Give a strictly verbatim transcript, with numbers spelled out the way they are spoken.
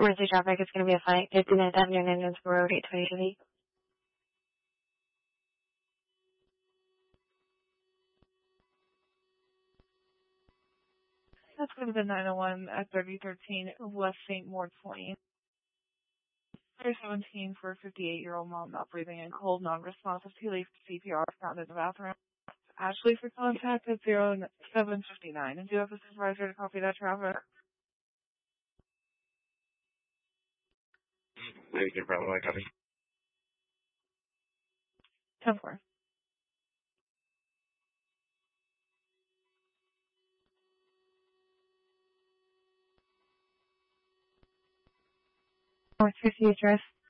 Emergency traffic, it's going to be a fight. fifty-ninth Avenue and Indians Road, eight twenty-two. That's going to be nine oh one at thirty thirteen West Saint Moritz Lane. three seventeen for a fifty-eight-year-old mom not breathing in cold, non-responsive to leave C P R found in the bathroom. Ashley for contact at zero seven fifty-nine. And do you have a supervisor to copy that traffic? Maybe you can probably copy. ten four. North fifty address.